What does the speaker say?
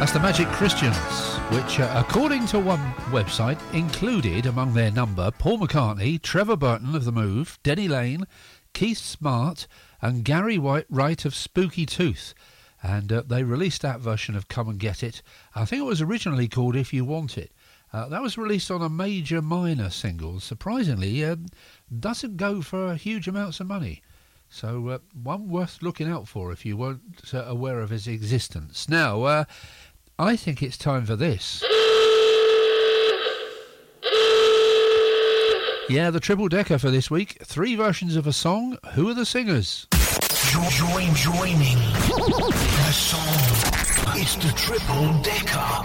That's the Magic Christians, which, according to one website, included among their number Paul McCartney, Trevor Burton of The Move, Denny Lane, Keith Smart and Gary Wright of Spooky Tooth. And they released that version of Come and Get It. I think it was originally called If You Want It. That was released on a major minor single. Surprisingly, doesn't go for huge amounts of money. So one worth looking out for if you weren't aware of his existence. Now, I think it's time for this. Yeah, the triple decker for this week. 3 versions of a song. Who are the singers? Joining the song. It's the triple decker.